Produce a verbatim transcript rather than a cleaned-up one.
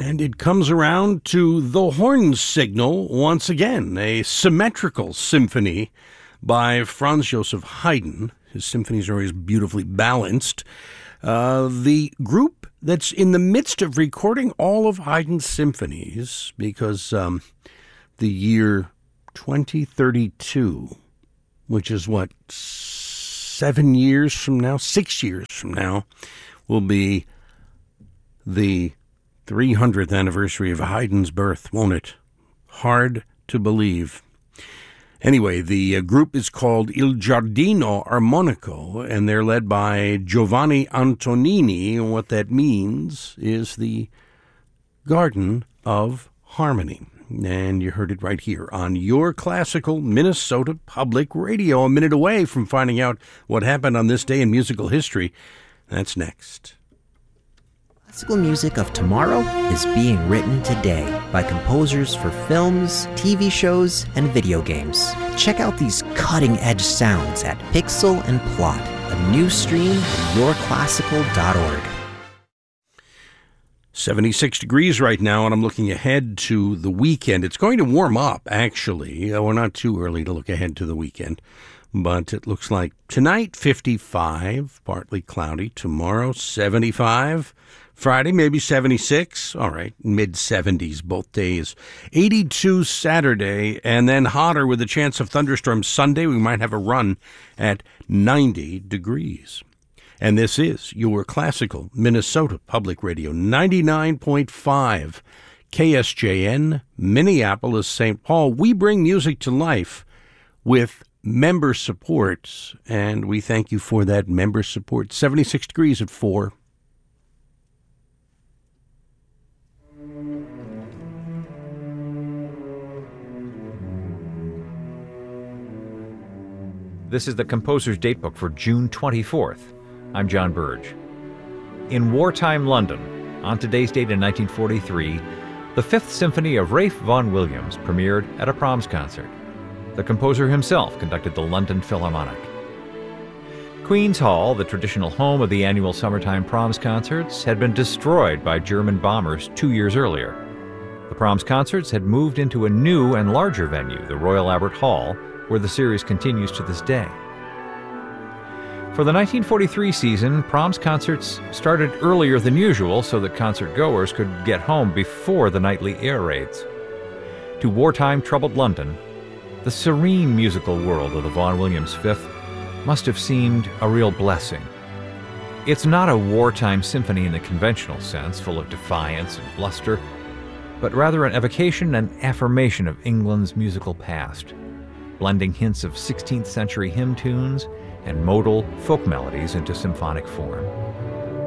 And it comes around to the horn signal once again, a symmetrical symphony by Franz Joseph Haydn. His symphonies are always beautifully balanced. Uh, the group that's in the midst of recording all of Haydn's symphonies, because um, the year twenty thirty-two, which is what, seven years from now, six years from now, will be the three hundredth anniversary of Haydn's birth, won't it? Hard to believe. Anyway, the uh, group is called Il Giardino Armonico, and they're led by Giovanni Antonini. And what that means is the Garden of Harmony. And you heard it right here on your classical Minnesota Public Radio. A minute away from finding out what happened on this day in musical history. That's next. Classical music of tomorrow is being written today by composers for films, T V shows, and video games. Check out these cutting-edge sounds at Pixel and Plot, a new stream at your classical dot org. seventy-six degrees right now, and I'm looking ahead to the weekend. It's going to warm up, actually. Uh, We're not too early to look ahead to the weekend. But it looks like tonight, fifty-five, partly cloudy. Tomorrow, seventy-five. Friday, maybe seventy-six. All right, mid-seventies both days. eighty-two Saturday, and then hotter with a chance of thunderstorms Sunday. We might have a run at ninety degrees. And this is your classical Minnesota Public Radio, ninety-nine point five K S J N, Minneapolis, Saint Paul. We bring music to life with member support, and we thank you for that member support. seventy-six degrees at four. This is the Composer's Datebook for June twenty-fourth. I'm John Burge. In wartime London, on today's date in nineteen forty-three, the Fifth Symphony of Ralph Vaughan Williams premiered at a Proms concert. The composer himself conducted the London Philharmonic. Queen's Hall, the traditional home of the annual summertime Proms concerts, had been destroyed by German bombers two years earlier. The Proms concerts had moved into a new and larger venue, the Royal Albert Hall, where the series continues to this day. For the nineteen forty-three season, Proms concerts started earlier than usual so that concert goers could get home before the nightly air raids. To wartime troubled London, the serene musical world of the Vaughan Williams Fifth must have seemed a real blessing. It's not a wartime symphony in the conventional sense, full of defiance and bluster, but rather an evocation and affirmation of England's musical past, blending hints of sixteenth century hymn tunes and modal folk melodies into symphonic form.